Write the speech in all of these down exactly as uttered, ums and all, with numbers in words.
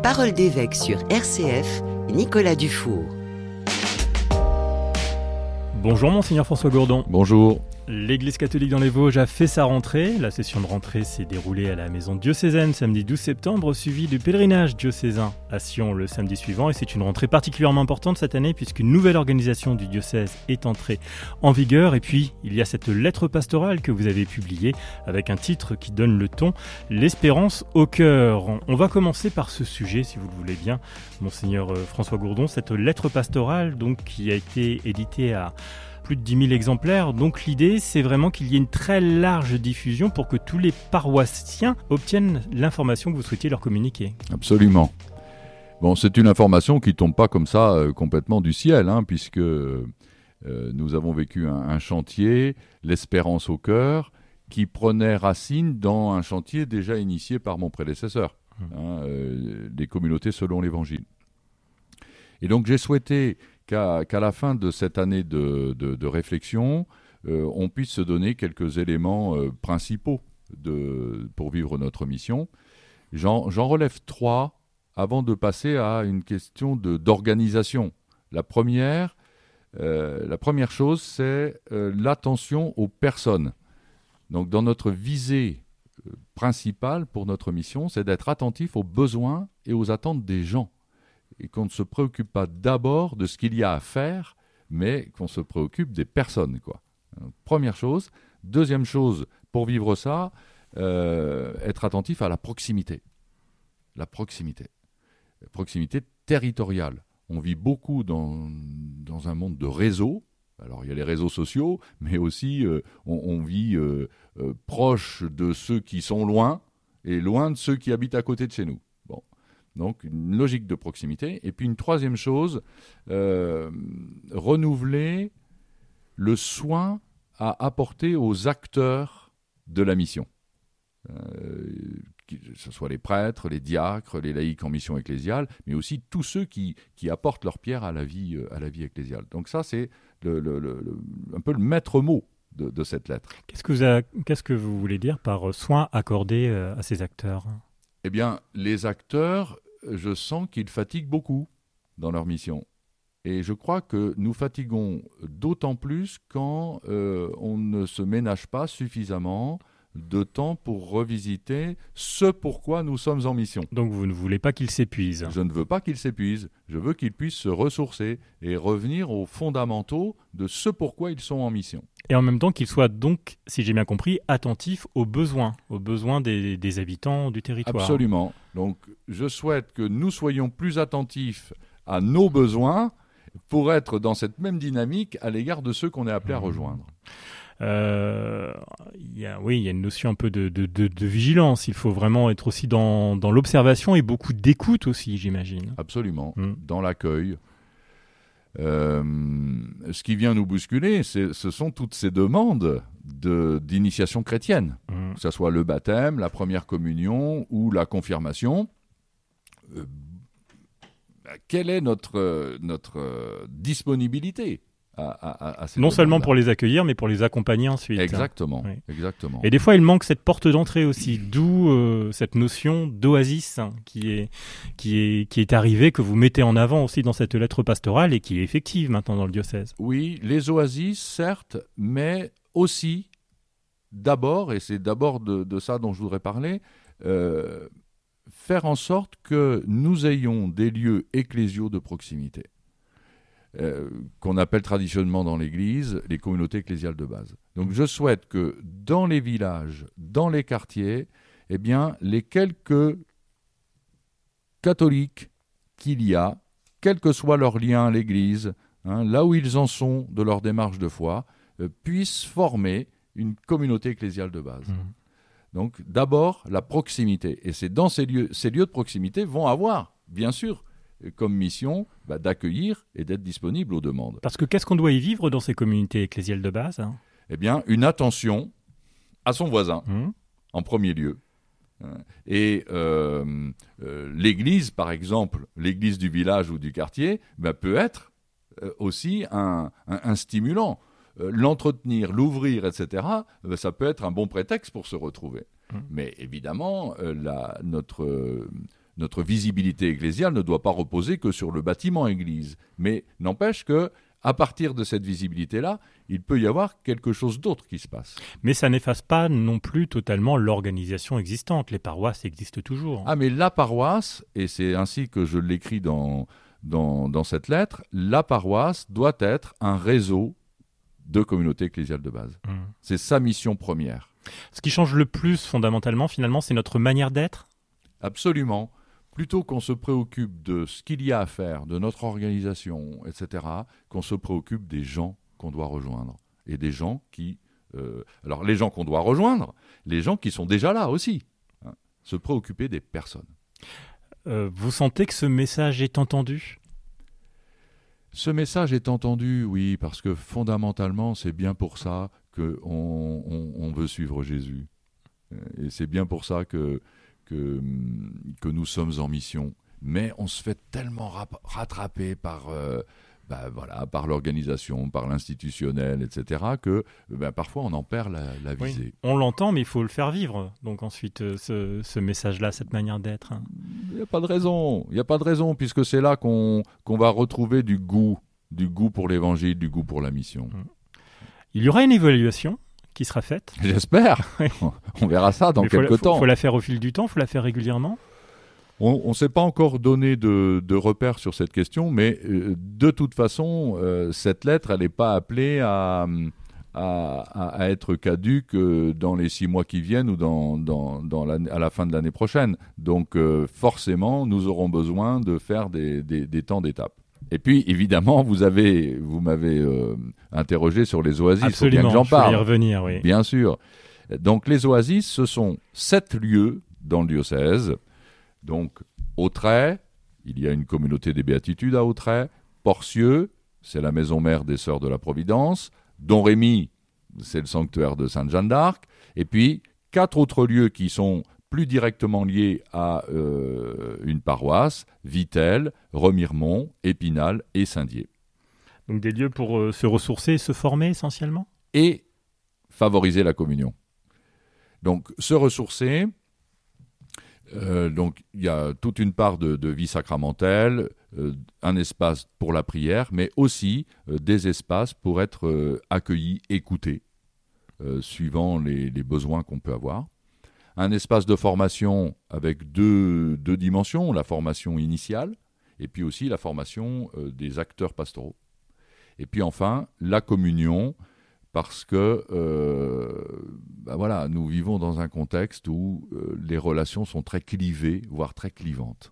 Parole d'évêque sur R C F, Nicolas Dufour. Bonjour Monseigneur François Gourdon. Bonjour. L'Église catholique dans les Vosges a fait sa rentrée. La session de rentrée s'est déroulée à la maison diocésaine samedi douze septembre, suivie du pèlerinage diocésain à Sion le samedi suivant. Et c'est une rentrée particulièrement importante cette année puisqu'une nouvelle organisation du diocèse est entrée en vigueur. Et puis, il y a cette lettre pastorale que vous avez publiée avec un titre qui donne le ton, l'espérance au cœur. On va commencer par ce sujet, si vous le voulez bien, Monseigneur François Gourdon. Cette lettre pastorale donc, qui a été éditée à plus de dix mille exemplaires. Donc l'idée, c'est vraiment qu'il y ait une très large diffusion pour que tous les paroissiens obtiennent l'information que vous souhaitiez leur communiquer. Absolument. Bon, c'est une information qui ne tombe pas comme ça euh, complètement du ciel, hein, puisque euh, nous avons vécu un, un chantier, l'espérance au cœur, qui prenait racine dans un chantier déjà initié par mon prédécesseur, mmh. hein, euh, les communautés selon l'Évangile. Et donc j'ai souhaité Qu'à, qu'à la fin de cette année de, de, de réflexion, euh, on puisse se donner quelques éléments euh, principaux de, pour vivre notre mission. J'en, j'en relève trois avant de passer à une question de, d'organisation. La première, euh, la première chose, c'est euh, l'attention aux personnes. Donc, dans notre visée euh, principale pour notre mission, c'est d'être attentif aux besoins et aux attentes des gens. Et qu'on ne se préoccupe pas d'abord de ce qu'il y a à faire, mais qu'on se préoccupe des personnes, quoi. Première chose. Deuxième chose, pour vivre ça, euh, être attentif à la proximité. La proximité. La proximité territoriale. On vit beaucoup dans, dans un monde de réseaux. Alors, il y a les réseaux sociaux, mais aussi euh, on, on vit euh, euh, proche de ceux qui sont loin et loin de ceux qui habitent à côté de chez nous. Bon. Donc, une logique de proximité. Et puis, une troisième chose, euh, renouveler le soin à apporter aux acteurs de la mission. Euh, que ce soit les prêtres, les diacres, les laïcs en mission ecclésiale, mais aussi tous ceux qui, qui apportent leur pierre à la vie, à la vie ecclésiale. Donc ça, c'est le, le, le, le, un peu le maître mot de, de cette lettre. Qu'est-ce que, vous a, qu'est-ce que vous voulez dire par soin accordé à ces acteurs ? Eh bien, les acteurs, je sens qu'ils fatiguent beaucoup dans leur mission. Et je crois que nous fatiguons d'autant plus quand euh, on ne se ménage pas suffisamment de temps pour revisiter ce pourquoi nous sommes en mission. Donc vous ne voulez pas qu'ils s'épuisent ? Je ne veux pas qu'ils s'épuisent. Je veux qu'ils puissent se ressourcer et revenir aux fondamentaux de ce pourquoi ils sont en mission. Et en même temps qu'ils soient donc, si j'ai bien compris, attentifs aux besoins, aux besoins des, des habitants du territoire. Absolument. Donc je souhaite que nous soyons plus attentifs à nos besoins pour être dans cette même dynamique à l'égard de ceux qu'on est appelés à rejoindre. Euh, y a, oui, il y a une notion un peu de, de, de, de vigilance. Il faut vraiment être aussi dans, dans l'observation et beaucoup d'écoute aussi, j'imagine. Absolument, mmh. dans l'accueil. Euh, ce qui vient nous bousculer, c'est, ce sont toutes ces demandes de, d'initiation chrétienne, mmh. que ce soit le baptême, la première communion ou la confirmation. Euh, quelle est notre, notre disponibilité à, à, à ces Non seulement demandes-là. pour les accueillir, mais pour les accompagner ensuite. Exactement, oui. exactement. Et des fois, il manque cette porte d'entrée aussi, d'où euh, cette notion d'oasis hein, qui, est, qui, est, qui est arrivée, que vous mettez en avant aussi dans cette lettre pastorale et qui est effective maintenant dans le diocèse. Oui, les oasis, certes, mais aussi, d'abord, et c'est d'abord de, de ça dont je voudrais parler, euh, faire en sorte que nous ayons des lieux ecclésiaux de proximité. Euh, qu'on appelle traditionnellement dans l'Église les communautés ecclésiales de base. Donc je souhaite que dans les villages, dans les quartiers, eh bien, les quelques catholiques qu'il y a, quel que soit leur lien à l'Église, hein, là où ils en sont de leur démarche de foi, euh, puissent former une communauté ecclésiale de base. Mmh. Donc d'abord, la proximité. Et c'est dans ces lieux, ces lieux de proximité vont avoir, bien sûr, comme mission bah, d'accueillir et d'être disponible aux demandes. Parce que qu'est-ce qu'on doit y vivre dans ces communautés ecclésiales de base hein ? Eh bien, une attention à son voisin, mmh. en premier lieu. Et euh, euh, l'église, par exemple, l'église du village ou du quartier, bah, peut être euh, aussi un, un, un stimulant. Euh, l'entretenir, l'ouvrir, et cetera, bah, ça peut être un bon prétexte pour se retrouver. Mmh. Mais évidemment, euh, la, notre... Euh, notre visibilité ecclésiale ne doit pas reposer que sur le bâtiment église. Mais n'empêche que, à partir de cette visibilité-là, il peut y avoir quelque chose d'autre qui se passe. Mais ça n'efface pas non plus totalement l'organisation existante. Les paroisses existent toujours. Ah, mais la paroisse, et c'est ainsi que je l'écris dans, dans, dans cette lettre, la paroisse doit être un réseau de communautés ecclésiales de base. Mmh. C'est sa mission première. Ce qui change le plus fondamentalement, finalement, c'est notre manière d'être ? Absolument. Plutôt qu'on se préoccupe de ce qu'il y a à faire, de notre organisation, et cetera, qu'on se préoccupe des gens qu'on doit rejoindre. Et des gens qui... Euh, alors, les gens qu'on doit rejoindre, les gens qui sont déjà là aussi. Hein, se préoccuper des personnes. Euh, vous sentez que ce message est entendu ? Ce message est entendu, oui, parce que fondamentalement, c'est bien pour ça qu'on on, on veut suivre Jésus. Et c'est bien pour ça que, que, que nous sommes en mission. Mais on se fait tellement rap- rattraper par, euh, bah, voilà, par l'organisation, par l'institutionnel, et cetera, que bah, parfois on en perd la, la visée. Oui, on l'entend, mais il faut le faire vivre. Donc ensuite, euh, ce, ce message-là, cette manière d'être. Hein. Il n'y a pas de raison. Il n'y a pas de raison, puisque c'est là qu'on, qu'on va retrouver du goût, du goût pour l'évangile, du goût pour la mission. Il y aura une évaluation qui sera faite. J'espère. Oui. On verra ça dans quelques temps. Il faut la faire au fil du temps, il faut la faire régulièrement. On ne s'est pas encore donné de, de repères sur cette question, mais euh, de toute façon, euh, cette lettre, elle n'est pas appelée à, à, à être caduque euh, dans les six mois qui viennent ou dans, dans, dans à la fin de l'année prochaine. Donc euh, forcément, nous aurons besoin de faire des, des, des temps d'étape. Et puis, évidemment, vous, avez, vous m'avez euh, interrogé sur les oasis. Absolument, il faut bien que j'en parle. Je vais y revenir, oui. Bien sûr. Donc les oasis, ce sont sept lieux dans le diocèse. Donc, Autray, il y a une communauté des béatitudes à Autray. Porcieux, c'est la maison mère des Sœurs de la Providence. Domrémy, c'est le sanctuaire de Sainte Jeanne d'Arc. Et puis, quatre autres lieux qui sont plus directement liés à euh, une paroisse, Vittel, Remiremont, Épinal et Saint-Dié. Donc des lieux pour euh, se ressourcer et se former essentiellement ? Et favoriser la communion. Donc, se ressourcer... Euh, donc, il y a toute une part de, de vie sacramentelle, euh, un espace pour la prière, mais aussi euh, des espaces pour être euh, accueillis, écoutés, euh, suivant les, les besoins qu'on peut avoir. Un espace de formation avec deux, deux dimensions, la formation initiale, et puis aussi la formation euh, des acteurs pastoraux. Et puis enfin, la communion, parce que euh, ben voilà, nous vivons dans un contexte où euh, les relations sont très clivées, voire très clivantes.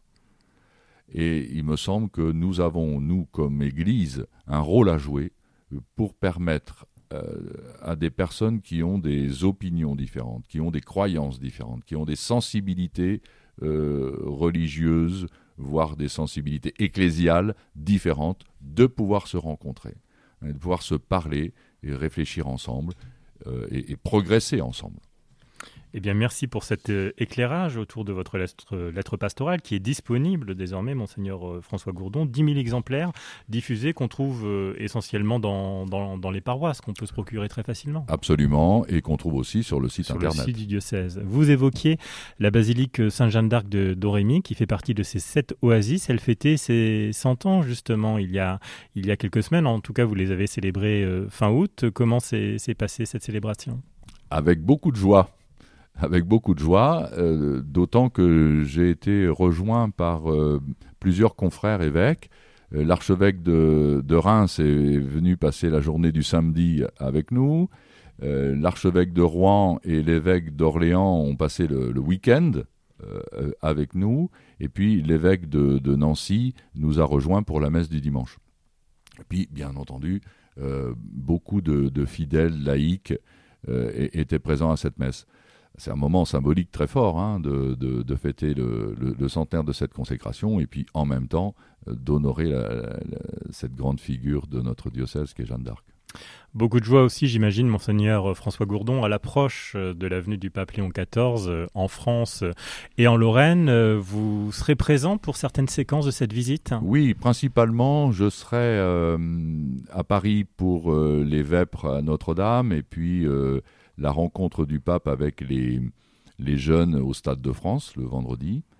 Et il me semble que nous avons, nous, comme Église, un rôle à jouer pour permettre euh, à des personnes qui ont des opinions différentes, qui ont des croyances différentes, qui ont des sensibilités euh, religieuses, voire des sensibilités ecclésiales différentes, de pouvoir se rencontrer, de pouvoir se parler, et réfléchir ensemble euh, et, et progresser ensemble. Eh bien, merci pour cet euh, éclairage autour de votre lettre, lettre pastorale qui est disponible désormais, Monseigneur euh, François Gourdon. dix mille exemplaires diffusés qu'on trouve euh, essentiellement dans, dans, dans les paroisses, qu'on peut se procurer très facilement. Absolument, et qu'on trouve aussi sur le site sur internet. Sur le site du diocèse. Vous évoquiez la basilique Sainte-Jeanne d'Arc de Domrémy, qui fait partie de ces sept oasis. Elle fêtait ses cent ans, justement, il y a, il y a quelques semaines. En tout cas, vous les avez célébrées euh, fin août. Comment s'est, s'est passée cette célébration ? Avec beaucoup de joie. Avec beaucoup de joie, euh, d'autant que j'ai été rejoint par euh, plusieurs confrères évêques. Euh, l'archevêque de, de Reims est venu passer la journée du samedi avec nous. Euh, l'archevêque de Rouen et l'évêque d'Orléans ont passé le, le week-end euh, avec nous. Et puis l'évêque de, de Nancy nous a rejoints pour la messe du dimanche. Et puis, bien entendu, euh, beaucoup de, de fidèles laïcs euh, étaient présents à cette messe. C'est un moment symbolique très fort hein, de, de, de fêter le, le, le centenaire de cette consécration et puis en même temps euh, d'honorer la, la, la, cette grande figure de notre diocèse qui est Jeanne d'Arc. Beaucoup de joie aussi, j'imagine, Monseigneur François Gourdon, à l'approche de la venue du pape Léon quatorze en France et en Lorraine. Vous serez présent pour certaines séquences de cette visite ? Oui, principalement, je serai euh, à Paris pour euh, les vêpres à Notre-Dame et puis euh, la rencontre du pape avec les, les jeunes au Stade de France le vendredi.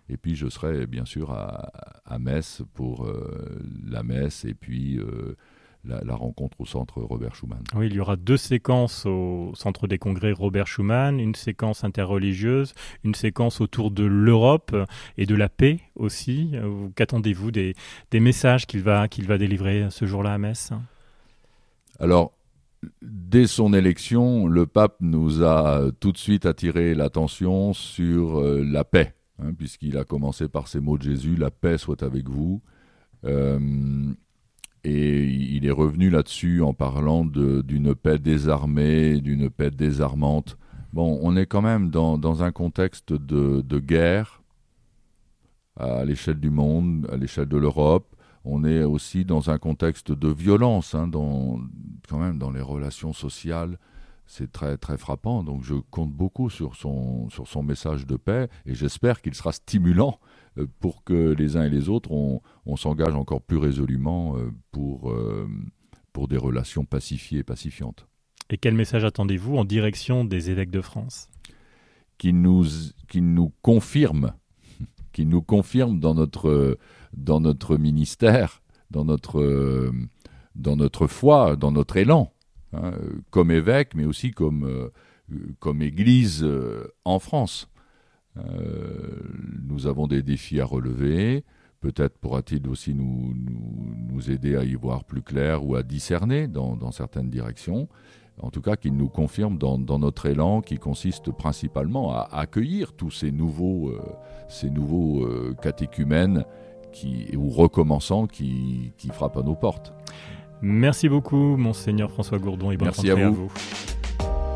Et puis je serai bien sûr à, à Metz pour euh, la messe et puis euh, la, la rencontre au centre Robert Schuman. Oui, il y aura deux séquences au centre des congrès Robert Schuman, une séquence interreligieuse, une séquence autour de l'Europe et de la paix aussi. Qu'attendez-vous des, des messages qu'il va, qu'il va délivrer ce jour-là à Metz ? Alors, dès son élection, le pape nous a tout de suite attiré l'attention sur euh, la paix. Hein, puisqu'il a commencé par ces mots de Jésus, « La paix soit avec vous euh, ». Et il est revenu là-dessus en parlant de, d'une paix désarmée, d'une paix désarmante. Bon, on est quand même dans, dans un contexte de, de guerre à l'échelle du monde, à l'échelle de l'Europe. On est aussi dans un contexte de violence, hein, dans, quand même dans les relations sociales. C'est très, très frappant, donc je compte beaucoup sur son, sur son message de paix et j'espère qu'il sera stimulant pour que les uns et les autres, on, on s'engage encore plus résolument pour, euh, pour des relations pacifiées et pacifiantes. Et quel message attendez-vous en direction des évêques de France ? Qui nous, qui nous confirme, qui nous confirme dans notre, dans notre ministère, dans notre, dans notre foi, dans notre élan. Hein, comme évêque, mais aussi comme, euh, comme Église euh, en France. Euh, nous avons des défis à relever. Peut-être pourra-t-il aussi nous, nous, nous aider à y voir plus clair ou à discerner dans, dans certaines directions. En tout cas, qu'il nous confirme dans, dans notre élan qui consiste principalement à, à accueillir tous ces nouveaux, euh, ces nouveaux euh, catéchumènes qui, ou recommençants qui, qui frappent à nos portes. Merci beaucoup, Monseigneur François Gourdon, et bonne Merci rentrée à à vous. vous.